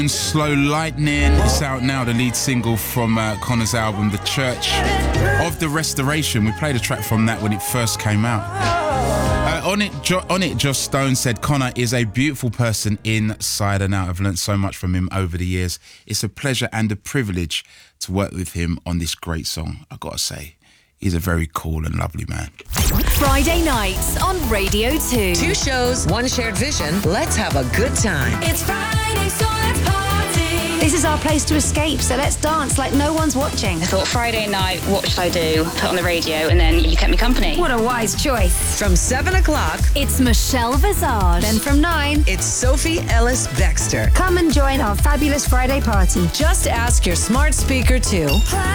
Slow Lightning. It's out now, the lead single from Connor's album, The Church of the Restoration. We played a track from that when it first came out. On it, Joss Stone said, Connor is a beautiful person inside and out. I've learnt so much from him over the years. It's a pleasure and a privilege to work with him on this great song, I've got to say. He's a very cool and lovely man. Friday nights on Radio 2. 2 shows, 1 shared vision. Let's have a good time. It's Friday, so let's party. This is our place to escape, so let's dance like no one's watching. I thought, Friday night, what should I do? Put on the radio, and then you kept me company. What a wise choice. From 7 o'clock, It's Michelle Visage. Then from 9, it's Sophie Ellis Bextor. come and join our fabulous Friday party. Just ask your smart speaker to